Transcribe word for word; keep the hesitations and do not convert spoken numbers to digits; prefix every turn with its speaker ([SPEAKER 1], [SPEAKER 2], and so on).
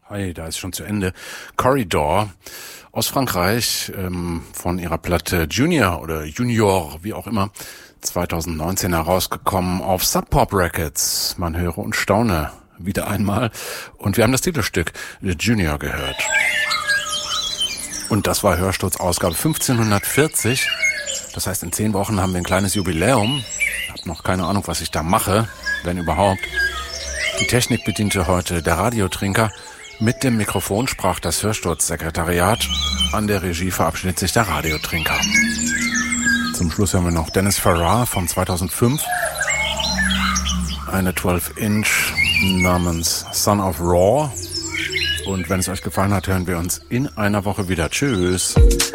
[SPEAKER 1] Hi, da ist schon zu Ende. Corridor aus Frankreich, ähm, von ihrer Platte Junior oder Junior, wie auch immer, zwanzig neunzehn herausgekommen auf Sub Pop Records. Man höre und staune wieder einmal. Und wir haben das Titelstück Junior gehört. Und das war Hörsturz Ausgabe fünfzehnhundertvierzig. Das heißt, in zehn Wochen haben wir ein kleines Jubiläum. Ich habe noch keine Ahnung, was ich da mache, wenn überhaupt. Die Technik bediente heute der Radiotrinker. Mit dem Mikrofon sprach das Hörsturzsekretariat. An der Regie verabschiedet sich der Radiotrinker. Zum Schluss haben wir noch Dennis Farrar von zweitausendfünf. Eine zwölf Inch namens Son of Raw. Und wenn es euch gefallen hat, hören wir uns in einer Woche wieder. Tschüss.